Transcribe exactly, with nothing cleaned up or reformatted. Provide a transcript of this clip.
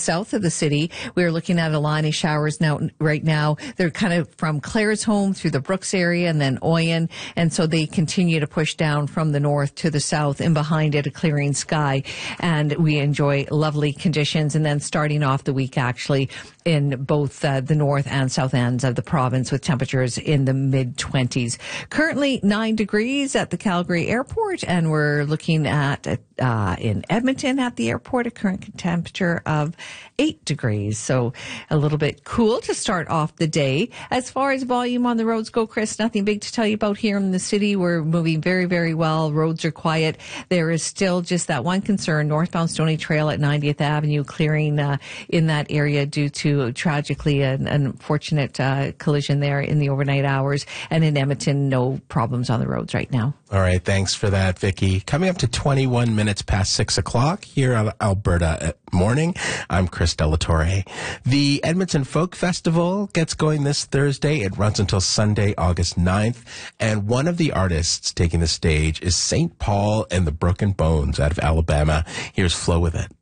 south of the city. We're looking at a line of showers now, right now. They're kind of from Claresholm through the Brooks area and then Oyen. And so they continue to push down from the north to the south, and behind it a clearing sky. And we enjoy lovely conditions. And then starting off the week actually in both uh, the north and south ends of the province with temperatures in the mid twenties. Currently nine degrees at the Calgary airport, and we're looking at uh, in Edmonton at the airport a current temperature of eight degrees. So a little bit cool to start off the day. As far as volume on the roads go, Chris, nothing big to tell you about here in the city. We're moving very, very well. Roads are quiet. There is still just that one concern, northbound Stony Trail at ninetieth Avenue, clearing uh, in that area due to tragically an, an unfortunate uh, collision there in the overnight hours. And in Edmonton, no problems on the roads right now. All right. Thanks for that, Vicki. Coming up to twenty-one minutes past six o'clock here on Alberta Morning. I'm Chris Delatorre. The Edmonton Folk Festival gets going this Thursday. It runs until Sunday, August ninth. And one of the artists taking the stage is Saint Paul and the Broken Bones out of Alabama. Here's Flow With It.